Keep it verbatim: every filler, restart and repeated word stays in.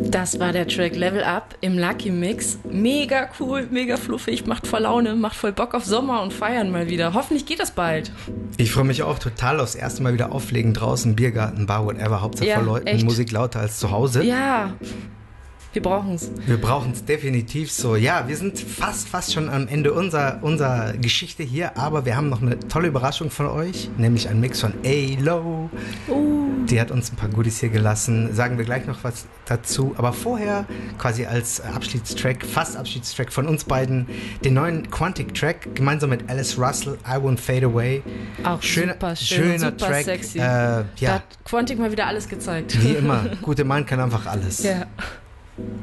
Das war der Track Level Up im Lucky Mix. Mega cool, mega fluffig, macht voll Laune, macht voll Bock auf Sommer und feiern mal wieder. Hoffentlich geht das bald. Ich freue mich auch total aufs erste Mal wieder auflegen draußen, Biergarten, Bar, whatever. Hauptsache Ja, vor Leuten, echt. Musik lauter als zu Hause. Ja, wir brauchen es. Wir brauchen es definitiv so. Ja, wir sind fast, fast schon am Ende unserer, unserer Geschichte hier, aber wir haben noch eine tolle Überraschung von euch, nämlich ein Mix von A-Lo. Uh. Die hat uns ein paar Goodies hier gelassen. Sagen wir gleich noch was dazu. Aber vorher, quasi als Abschiedstrack, fast Abschiedstrack von uns beiden, den neuen Quantic-Track, gemeinsam mit Alice Russell, I Won't Fade Away. Auch schöner, super schön, schöner super Track. sexy. Äh, Da ja, hat Quantic mal wieder alles gezeigt. wie immer. Gute Mann kann einfach alles. Ja.